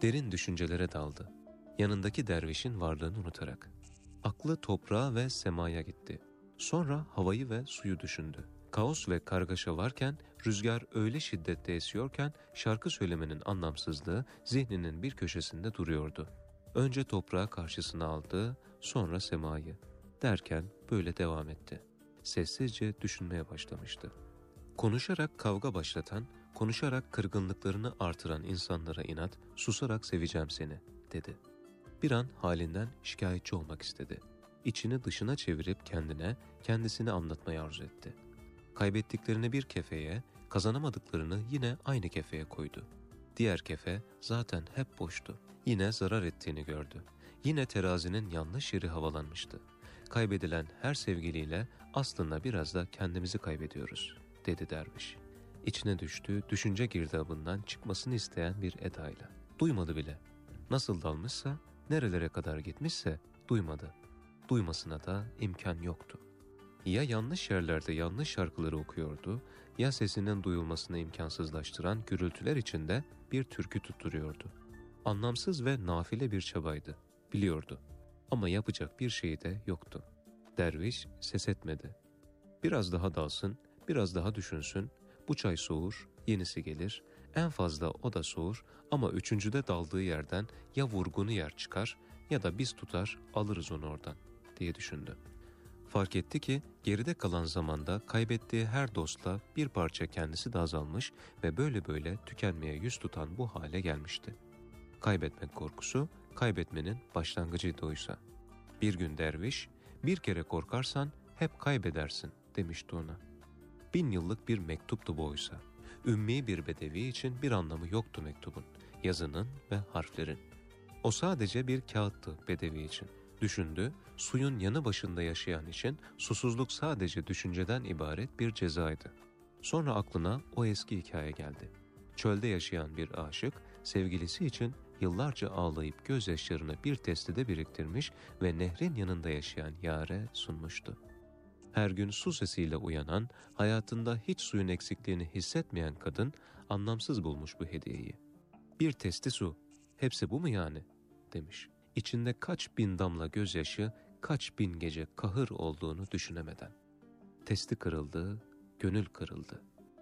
Derin düşüncelere daldı. Yanındaki dervişin varlığını unutarak. Aklı toprağa ve semaya gitti. Sonra havayı ve suyu düşündü. Kaos ve kargaşa varken, rüzgar öyle şiddette esiyorken şarkı söylemenin anlamsızlığı zihninin bir köşesinde duruyordu. Önce toprağı karşısına aldı, sonra semayı. Derken böyle devam etti. Sessizce düşünmeye başlamıştı. Konuşarak kavga başlatan, konuşarak kırgınlıklarını artıran insanlara inat, susarak seveceğim seni, dedi. Bir an halinden şikayetçi olmak istedi. İçini dışına çevirip kendisini anlatmayı arzu etti. Kaybettiklerini bir kefeye, kazanamadıklarını yine aynı kefeye koydu. Diğer kefe zaten hep boştu. Yine zarar ettiğini gördü. Yine terazinin yanlış yeri havalanmıştı. Kaybedilen her sevgiliyle aslında biraz da kendimizi kaybediyoruz, dedi derviş. İçine düştü, düşünce girdabından çıkmasını isteyen bir edayla. Duymadı bile. Nasıl dalmışsa, nerelere kadar gitmişse duymadı. Duymasına da imkan yoktu. Ya yanlış yerlerde yanlış şarkıları okuyordu, ya sesinin duyulmasını imkansızlaştıran gürültüler içinde bir türkü tutturuyordu. Anlamsız ve nafile bir çabaydı, biliyordu. Ama yapacak bir şeyi de yoktu. Derviş ses etmedi. Biraz daha dalsın, biraz daha düşünsün, bu çay soğur, yenisi gelir, en fazla o da soğur ama üçüncüde daldığı yerden ya vurgunu yer çıkar ya da biz tutar alırız onu oradan, diye düşündü. Fark etti ki geride kalan zamanda kaybettiği her dostla bir parça kendisi de azalmış ve böyle böyle tükenmeye yüz tutan bu hale gelmişti. Kaybetmek korkusu, kaybetmenin başlangıcıydı oysa. Bir gün derviş, bir kere korkarsan hep kaybedersin, demişti ona. 1000 yıllık bir mektuptu bu oysa. Ümmi bir bedevi için bir anlamı yoktu mektubun, yazının ve harflerin. O sadece bir kağıttı bedevi için. Düşündü, suyun yanı başında yaşayan için susuzluk sadece düşünceden ibaret bir cezaydı. Sonra aklına o eski hikaye geldi. Çölde yaşayan bir aşık, sevgilisi için yıllarca ağlayıp gözyaşlarını bir testide biriktirmiş ve nehrin yanında yaşayan yâre sunmuştu. Her gün su sesiyle uyanan, hayatında hiç suyun eksikliğini hissetmeyen kadın anlamsız bulmuş bu hediyeyi. Bir testi su, hepsi bu mu yani, demiş. İçinde kaç bin damla gözyaşı, kaç bin gece kahır olduğunu düşünemeden. Testi kırıldı, gönül kırıldı.